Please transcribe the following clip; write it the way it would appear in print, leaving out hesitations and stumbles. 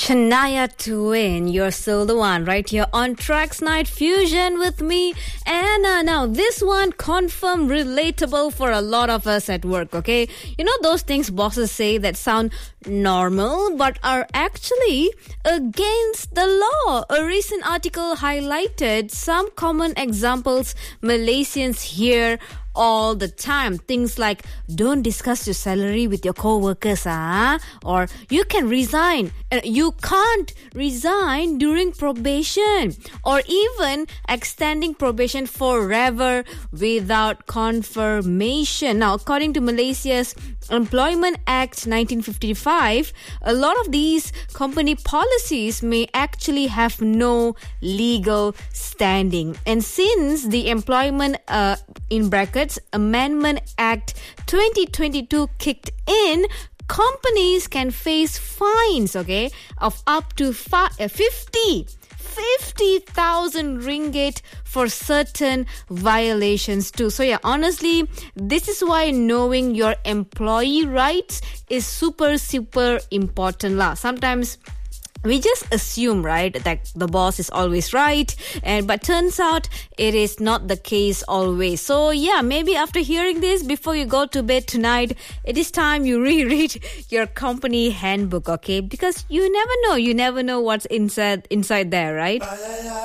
Shania Twain, you're still the one, right here on Tracks Night Fusion with me, Anna. Now, this one confirmed relatable for a lot of us at work, okay? You know those things bosses say that sound normal but are actually against the law. A recent article highlighted some common examples Malaysians hear all the time. Things like, don't discuss your salary with your co-workers, or you can resign. You can't resign during probation, or even extending probation forever without confirmation. Now, according to Malaysia's Employment Act 1955, a lot of these company policies may actually have no legal standing. And since the Employment in brackets Amendment Act 2022 kicked in, companies can face fines, okay, of up to 50,000 ringgit for certain violations too. So yeah, honestly, this is why knowing your employee rights is super important lah. Sometimes we just assume, right, that the boss is always right, but turns out it is not the case always. So yeah, maybe after hearing this, before you go to bed tonight, it is time you reread your company handbook, okay? Because you never know what's inside there, right?